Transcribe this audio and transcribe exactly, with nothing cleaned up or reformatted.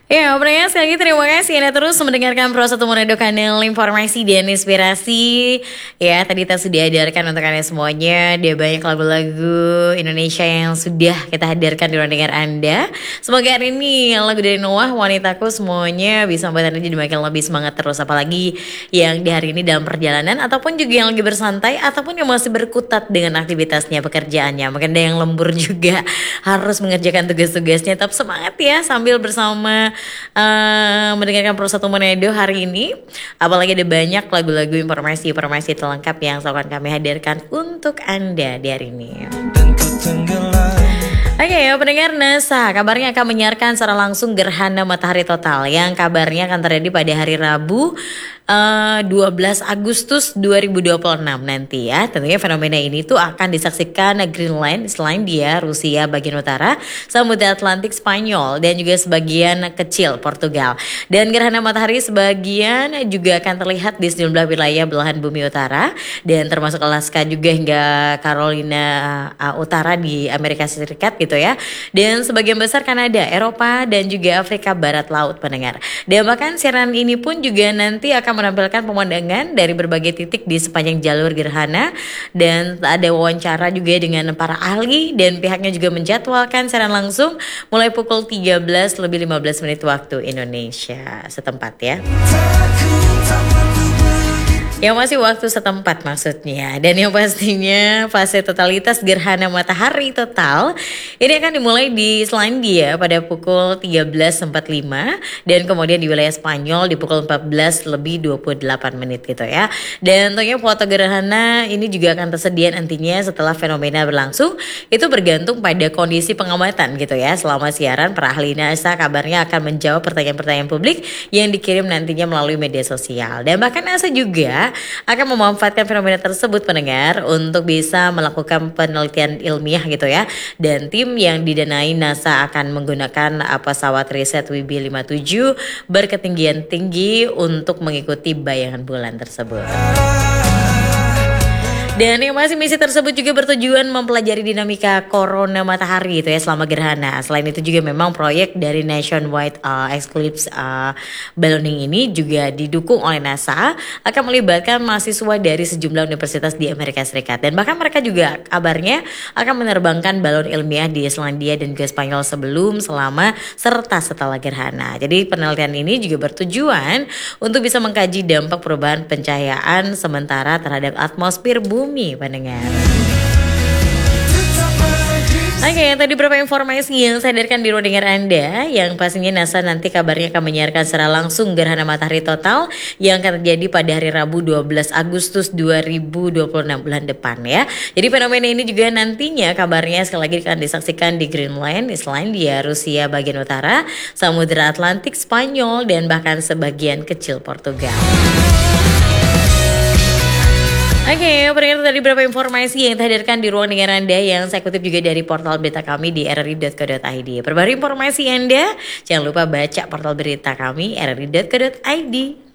Ya, pendengar sekali lagi terima kasih Anda terus mendengarkan Pro satu Monedo Kanal Informasi dan Inspirasi. Ya, tadi kita sudah hadirkan untuk Anda semuanya. Dia banyak lagu-lagu Indonesia yang sudah kita hadirkan di ruang dengar Anda. Semoga hari ini lagu dari Noah, Wanitaku, semuanya bisa membuat Anda jadi makin lebih semangat terus. Apalagi yang di hari ini dalam perjalanan, ataupun juga yang lagi bersantai, ataupun yang masih berkutat dengan aktivitasnya, pekerjaannya. Mungkin ada yang lembur juga harus mengerjakan tugas-tugasnya. Tetap semangat ya sambil bersama Uh, mendengarkan Pro satu Monedo hari ini. Apalagi ada banyak lagu-lagu informasi-informasi terlengkap yang akan kami hadirkan untuk Anda di hari ini. Oke okay, ya pendengar, NASA kabarnya akan menyiarkan secara langsung gerhana matahari total yang kabarnya akan terjadi pada hari Rabu uh, dua belas Agustus dua ribu dua puluh enam nanti ya. Tentunya fenomena ini tuh akan disaksikan Greenland, Islandia, Rusia bagian utara, Samudra Atlantik Spanyol dan juga sebagian kecil Portugal. Dan gerhana matahari sebagian juga akan terlihat di sejumlah wilayah belahan bumi utara dan termasuk Alaska juga hingga Carolina uh, Utara di Amerika Serikat gitu ya. Dan sebagian besar Kanada, Eropa dan juga Afrika Barat Laut pendengar. Dan bahkan siaran ini pun juga nanti akan menampilkan pemandangan dari berbagai titik di sepanjang jalur gerhana dan ada wawancara juga dengan para ahli dan pihaknya juga menjadwalkan siaran langsung mulai pukul tiga belas lebih lima belas menit waktu Indonesia setempat ya. Yang masih waktu setempat maksudnya. Dan yang pastinya fase totalitas gerhana matahari total ini akan dimulai di Islandia pada pukul tiga belas empat puluh lima dan kemudian di wilayah Spanyol di pukul empat belas lebih dua puluh delapan menit gitu ya. Dan tentunya foto gerhana ini juga akan tersedia nantinya setelah fenomena berlangsung. Itu bergantung pada kondisi pengamatan gitu ya. Selama siaran para ahli NASA kabarnya akan menjawab pertanyaan-pertanyaan publik yang dikirim nantinya melalui media sosial. Dan bahkan NASA juga akan memanfaatkan fenomena tersebut pendengar untuk bisa melakukan penelitian ilmiah gitu ya. Dan tim yang didanai NASA akan menggunakan pesawat riset W B lima puluh tujuh berketinggian tinggi untuk mengikuti bayangan bulan tersebut. Dan yang masih misi tersebut juga bertujuan mempelajari dinamika korona matahari itu ya selama gerhana. Selain itu juga memang proyek dari Nationwide uh, Eclipse uh, Ballooning ini juga didukung oleh NASA, akan melibatkan mahasiswa dari sejumlah universitas di Amerika Serikat. Dan bahkan mereka juga kabarnya akan menerbangkan balon ilmiah di Islandia dan juga Spanyol sebelum, selama, serta setelah gerhana. Jadi penelitian ini juga bertujuan untuk bisa mengkaji dampak perubahan pencahayaan sementara terhadap atmosfer bumi. Bumi pendengar. Oke, okay, tadi beberapa informasi yang saya hadirkan di ruang dengar Anda. Yang pastinya NASA nanti kabarnya akan menyiarkan secara langsung gerhana matahari total yang akan terjadi pada hari Rabu dua belas Agustus dua ribu dua puluh enam bulan depan ya. Jadi fenomena ini juga nantinya kabarnya sekali lagi akan disaksikan di Greenland, Islandia, Rusia bagian utara, Samudra Atlantik Spanyol dan bahkan sebagian kecil Portugal. Oke, okay, pendengar tadi beberapa informasi yang dihadirkan di ruang dengar Anda yang saya kutip juga dari portal berita kami di r r i dot co dot i d. Perbarui informasi Anda, jangan lupa baca portal berita kami r r i dot co dot i d.